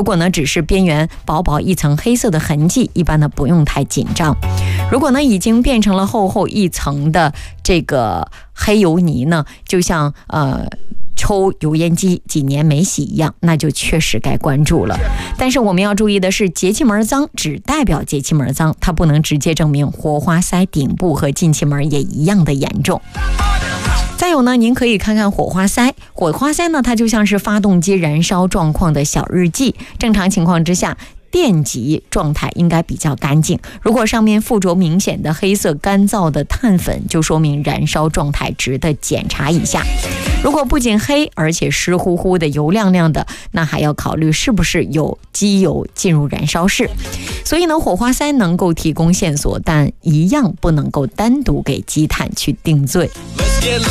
如果呢只是边缘薄薄一层黑色的痕迹，一般呢不用太紧张。如果呢已经变成了厚厚一层的这个黑油泥呢，就像抽油烟机几年没洗一样，那就确实该关注了。但是我们要注意的是，节气门脏只代表节气门脏，它不能直接证明火花塞顶部和进气门也一样的严重。再有呢，您可以看看火花塞。火花塞呢，它就像是发动机燃烧状况的小日记。正常情况之下，电极状态应该比较干净，如果上面附着明显的黑色干燥的碳粉，就说明燃烧状态值得检查一下。如果不仅黑，而且湿乎乎的、油亮亮的，那还要考虑是不是有机油进入燃烧室。所以呢，火花塞能够提供线索，但一样不能够单独给积碳去定罪。